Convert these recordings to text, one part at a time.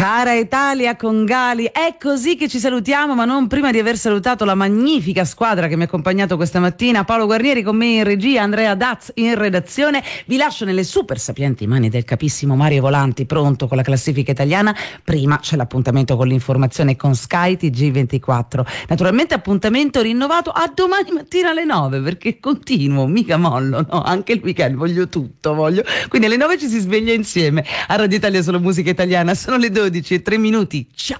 Cara Italia con Gali, è così che ci salutiamo, ma non prima di aver salutato la magnifica squadra che mi ha accompagnato questa mattina. Paolo Guarnieri con me in regia, Andrea Daz in redazione. Vi lascio nelle super sapienti mani del capissimo Mario Volanti, pronto con la classifica italiana. Prima c'è l'appuntamento con l'informazione con Sky TG24. Naturalmente appuntamento rinnovato a domani mattina alle 9, perché continuo, mica mollo, no? Anche il weekend voglio tutto, Quindi alle 9 ci si sveglia insieme. A Radio Italia solo musica italiana, sono le 12:03. Ciao.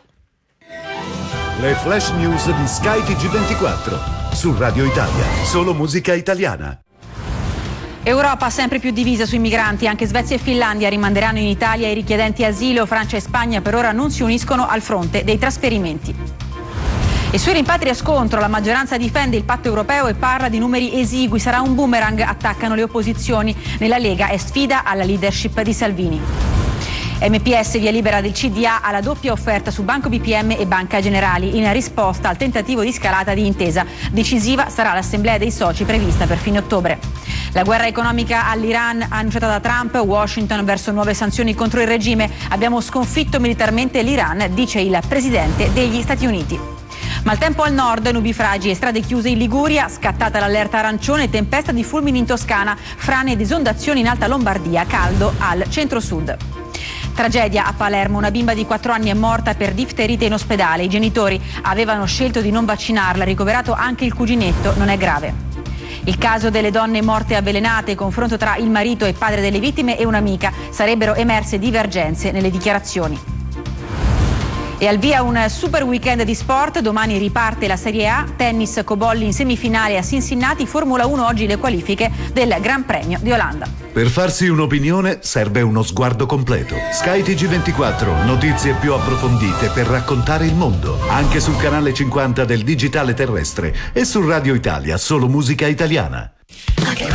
Le flash news di Sky TG24 su Radio Italia, solo musica italiana. Europa sempre più divisa sui migranti, anche Svezia e Finlandia rimanderanno in Italia i richiedenti asilo, Francia e Spagna per ora non si uniscono al fronte dei trasferimenti. E sui rimpatri a scontro la maggioranza difende il patto europeo e parla di numeri esigui, sarà un boomerang, attaccano le opposizioni. Nella Lega è sfida alla leadership di Salvini. MPS via libera del CDA alla doppia offerta su Banco BPM e Banca Generali in risposta al tentativo di scalata di intesa. Decisiva sarà l'assemblea dei soci prevista per fine ottobre. La guerra economica all'Iran annunciata da Trump, Washington verso nuove sanzioni contro il regime. Abbiamo sconfitto militarmente l'Iran, dice il presidente degli Stati Uniti. Maltempo al nord, nubifragi e strade chiuse in Liguria, scattata l'allerta arancione, tempesta di fulmini in Toscana, frane ed esondazioni in Alta Lombardia, caldo al centro-sud. Tragedia a Palermo, una bimba di 4 anni è morta per difterite in ospedale. I genitori avevano scelto di non vaccinarla, ricoverato anche il cuginetto, non è grave. Il caso delle donne morte avvelenate, confronto tra il marito e padre delle vittime e un'amica, sarebbero emerse divergenze nelle dichiarazioni. E al via un super weekend di sport, domani riparte la Serie A, tennis Cobolli in semifinale a Cincinnati, Formula 1 oggi le qualifiche del Gran Premio di Olanda. Per farsi un'opinione serve uno sguardo completo. Sky TG24, notizie più approfondite per raccontare il mondo, anche sul canale 50 del digitale terrestre e su Radio Italia, solo musica italiana.